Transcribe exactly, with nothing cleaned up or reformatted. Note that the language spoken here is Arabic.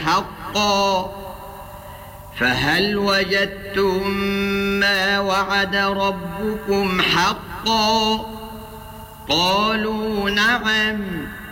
حقا فهل وجدتم ما وعد ربكم حقا قالوا نعم